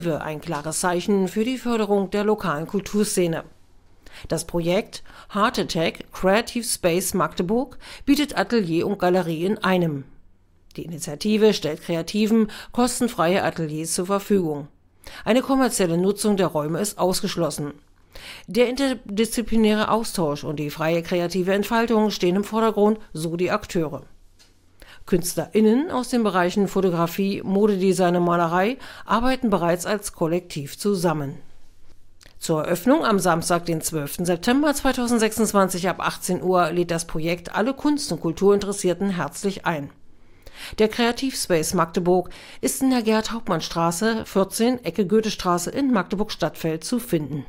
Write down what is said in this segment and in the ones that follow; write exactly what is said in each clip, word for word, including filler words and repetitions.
Ein klares Zeichen für die Förderung der lokalen Kulturszene. Das Projekt Heart Attack Creative Space Magdeburg bietet Atelier und Galerie in einem. Die Initiative stellt Kreativen kostenfreie Ateliers zur Verfügung. Eine kommerzielle Nutzung der Räume ist ausgeschlossen. Der interdisziplinäre Austausch und die freie kreative Entfaltung stehen im Vordergrund, so die Akteure. KünstlerInnen aus den Bereichen Fotografie, Modedesign und Malerei arbeiten bereits als Kollektiv zusammen. Zur Eröffnung am Samstag, den zwölften September zweitausendsechsundzwanzig ab achtzehn Uhr lädt das Projekt alle Kunst- und Kulturinteressierten herzlich ein. Der Kreativspace Magdeburg ist in der Gerd-Hauptmann-Straße vierzehn, Ecke Goethestraße in Magdeburg-Stadtfeld zu finden.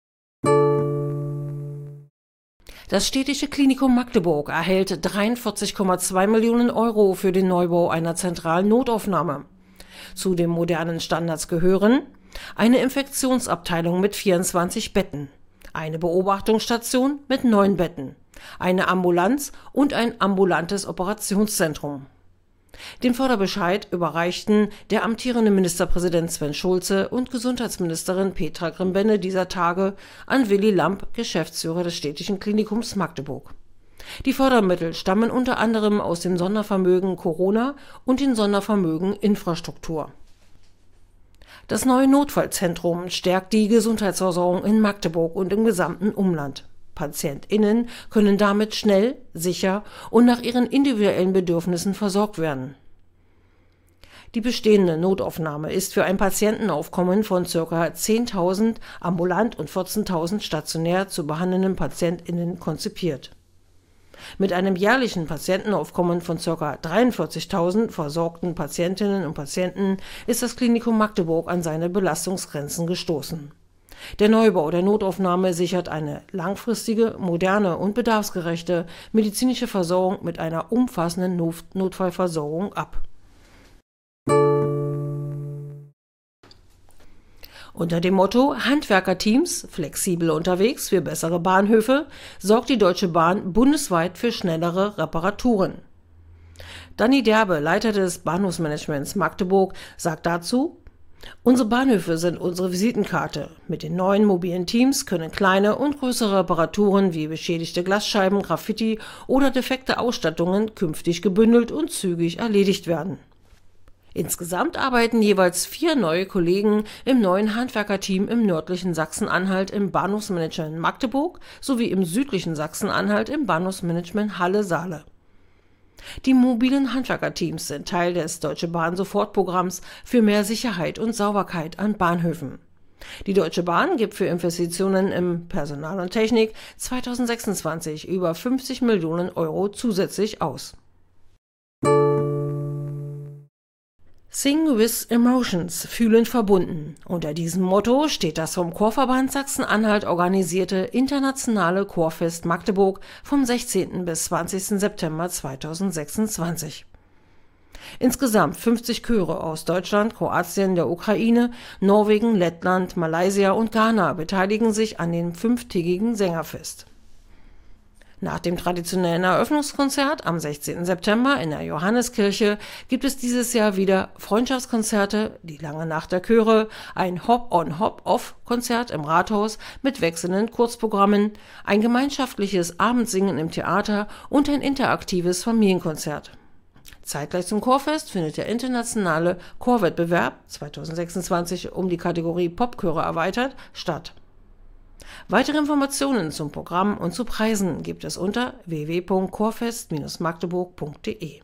Das Städtische Klinikum Magdeburg erhält dreiundvierzig Komma zwei Millionen Euro für den Neubau einer zentralen Notaufnahme. Zu den modernen Standards gehören eine Infektionsabteilung mit vierundzwanzig Betten, eine Beobachtungsstation mit neun Betten, eine Ambulanz und ein ambulantes Operationszentrum. Den Förderbescheid überreichten der amtierende Ministerpräsident Sven Schulze und Gesundheitsministerin Petra Grimbenne dieser Tage an Willy Lamp, Geschäftsführer des Städtischen Klinikums Magdeburg. Die Fördermittel stammen unter anderem aus dem Sondervermögen Corona und dem Sondervermögen Infrastruktur. Das neue Notfallzentrum stärkt die Gesundheitsversorgung in Magdeburg und im gesamten Umland. PatientInnen können damit schnell, sicher und nach ihren individuellen Bedürfnissen versorgt werden. Die bestehende Notaufnahme ist für ein Patientenaufkommen von ca. zehntausend ambulant und vierzehntausend stationär zu behandelnden PatientInnen konzipiert. Mit einem jährlichen Patientenaufkommen von ca. dreiundvierzigtausend versorgten Patientinnen und Patienten ist das Klinikum Magdeburg an seine Belastungsgrenzen gestoßen. Der Neubau der Notaufnahme sichert eine langfristige, moderne und bedarfsgerechte medizinische Versorgung mit einer umfassenden Not- Notfallversorgung ab. Unter dem Motto Handwerkerteams, flexibel unterwegs für bessere Bahnhöfe, sorgt die Deutsche Bahn bundesweit für schnellere Reparaturen. Danny Derbe, Leiter des Bahnhofsmanagements Magdeburg, sagt dazu: Unsere Bahnhöfe sind unsere Visitenkarte. Mit den neuen mobilen Teams können kleine und größere Reparaturen wie beschädigte Glasscheiben, Graffiti oder defekte Ausstattungen künftig gebündelt und zügig erledigt werden. Insgesamt arbeiten jeweils vier neue Kollegen im neuen Handwerkerteam im nördlichen Sachsen-Anhalt im Bahnhofsmanagement Magdeburg sowie im südlichen Sachsen-Anhalt im Bahnhofsmanagement Halle-Saale. Die mobilen Handwerkerteams sind Teil des Deutsche Bahn Sofortprogramms für mehr Sicherheit und Sauberkeit an Bahnhöfen. Die Deutsche Bahn gibt für Investitionen im Personal und Technik zweitausendsechsundzwanzig über fünfzig Millionen Euro zusätzlich aus. Sing with Emotions, fühlen verbunden. Unter diesem Motto steht das vom Chorverband Sachsen-Anhalt organisierte internationale Chorfest Magdeburg vom sechzehnten bis zwanzigsten September zweitausendsechsundzwanzig. Insgesamt fünfzig Chöre aus Deutschland, Kroatien, der Ukraine, Norwegen, Lettland, Malaysia und Ghana beteiligen sich an dem fünftägigen Sängerfest. Nach dem traditionellen Eröffnungskonzert am sechzehnten September in der Johanneskirche gibt es dieses Jahr wieder Freundschaftskonzerte, die lange Nacht der Chöre, ein Hop-on-Hop-off-Konzert im Rathaus mit wechselnden Kurzprogrammen, ein gemeinschaftliches Abendsingen im Theater und ein interaktives Familienkonzert. Zeitgleich zum Chorfest findet der internationale Chorwettbewerb zweitausendsechsundzwanzig um die Kategorie Popchöre erweitert statt. Weitere Informationen zum Programm und zu Preisen gibt es unter w w w punkt chorfest Bindestrich magdeburg punkt d e.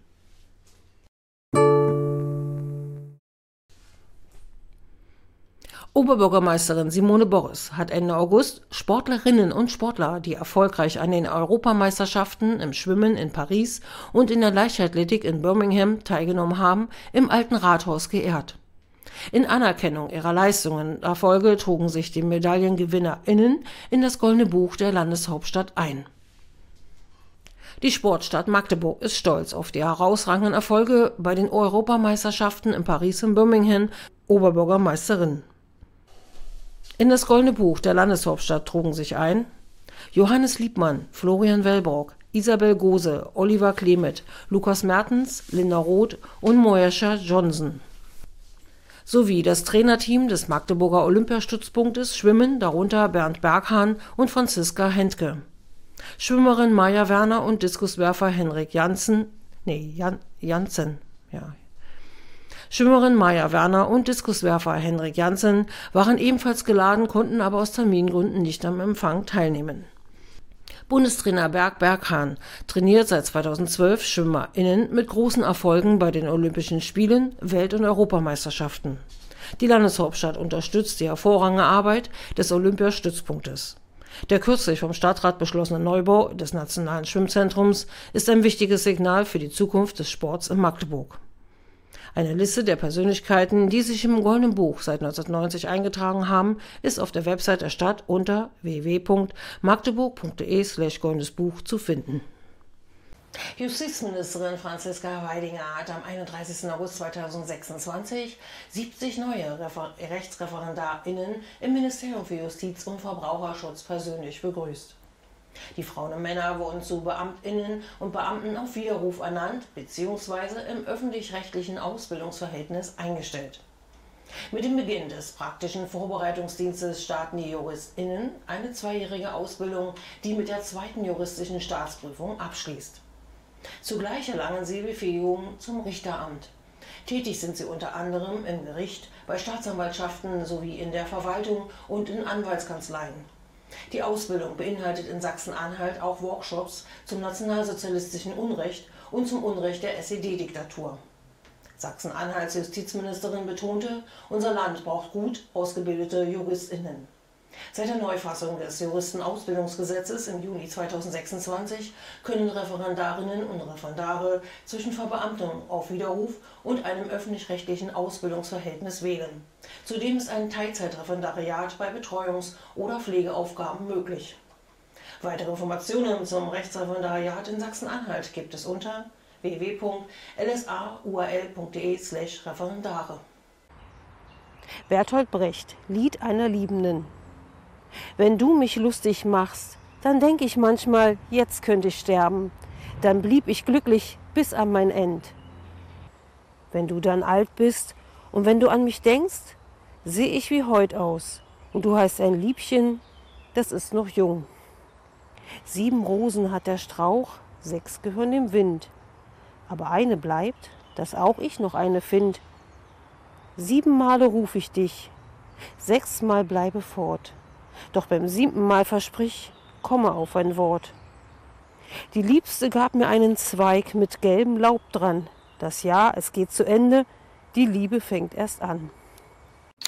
Oberbürgermeisterin Simone Borres hat Ende August Sportlerinnen und Sportler, die erfolgreich an den Europameisterschaften im Schwimmen in Paris und in der Leichtathletik in Birmingham teilgenommen haben, im Alten Rathaus geehrt. In Anerkennung ihrer Leistungen und Erfolge trugen sich die MedaillengewinnerInnen in das Goldene Buch der Landeshauptstadt ein. Die Sportstadt Magdeburg ist stolz auf die herausragenden Erfolge bei den Europameisterschaften in Paris und Birmingham. Oberbürgermeisterin. In das Goldene Buch der Landeshauptstadt trugen sich ein Johannes Liebmann, Florian Wellbrock, Isabel Gose, Oliver Klemet, Lukas Mertens, Linda Roth und Moesha Johnson. sowie das Trainerteam des Magdeburger Olympiastützpunktes Schwimmen, darunter Bernd Berghahn und Franziska Hentke. Schwimmerin Maja Werner und Diskuswerfer Henrik Janssen, nee, Jan, Janssen, ja. Schwimmerin Maja Werner und Diskuswerfer Henrik Janssen waren ebenfalls geladen, konnten aber aus Termingründen nicht am Empfang teilnehmen. Bundestrainer Bernd Berghahn trainiert seit zweitausendzwölf SchwimmerInnen mit großen Erfolgen bei den Olympischen Spielen, Welt- und Europameisterschaften. Die Landeshauptstadt unterstützt die hervorragende Arbeit des Olympiastützpunktes. Der kürzlich vom Stadtrat beschlossene Neubau des Nationalen Schwimmzentrums ist ein wichtiges Signal für die Zukunft des Sports in Magdeburg. Eine Liste der Persönlichkeiten, die sich im Goldenen Buch seit neunzehnhundertneunzig eingetragen haben, ist auf der Website der Stadt unter w w w punkt magdeburg punkt de slash goldenes Buch zu finden. Justizministerin Franziska Weidinger hat am einunddreißigsten August zweitausendsechsundzwanzig siebzig neue Refer- RechtsreferendarInnen im Ministerium für Justiz und Verbraucherschutz persönlich begrüßt. Die Frauen und Männer wurden zu BeamtInnen und Beamten auf Widerruf ernannt bzw. im öffentlich-rechtlichen Ausbildungsverhältnis eingestellt. Mit dem Beginn des praktischen Vorbereitungsdienstes starten die JuristInnen eine zweijährige Ausbildung, die mit der zweiten juristischen Staatsprüfung abschließt. Zugleich erlangen sie Befähigung zum Richteramt. Tätig sind sie unter anderem im Gericht, bei Staatsanwaltschaften sowie in der Verwaltung und in Anwaltskanzleien. Die Ausbildung beinhaltet in Sachsen-Anhalt auch Workshops zum nationalsozialistischen Unrecht und zum Unrecht der S E D-Diktatur. Sachsen-Anhalts Justizministerin betonte, unser Land braucht gut ausgebildete JuristInnen. Seit der Neufassung des Juristenausbildungsgesetzes im Juni zweitausendsechsundzwanzig können Referendarinnen und Referendare zwischen Verbeamtung auf Widerruf und einem öffentlich-rechtlichen Ausbildungsverhältnis wählen. Zudem ist ein Teilzeitreferendariat bei Betreuungs- oder Pflegeaufgaben möglich. Weitere Informationen zum Rechtsreferendariat in Sachsen-Anhalt gibt es unter w w w punkt l s a u a l punkt de slash referendare. Bertolt Brecht, Lied einer Liebenden. Wenn du mich lustig machst, dann denk ich manchmal, jetzt könnte ich sterben. Dann blieb ich glücklich bis an mein End. Wenn du dann alt bist und wenn du an mich denkst, seh ich wie heut aus. Und du heißt ein Liebchen, das ist noch jung. Sieben Rosen hat der Strauch, sechs gehören dem Wind. Aber eine bleibt, dass auch ich noch eine find. Sieben Male ruf ich dich, sechsmal bleibe fort. Doch beim siebten Mal versprich, komme auf ein Wort. Die Liebste gab mir einen Zweig mit gelbem Laub dran. Das Jahr, es geht zu Ende, die Liebe fängt erst an.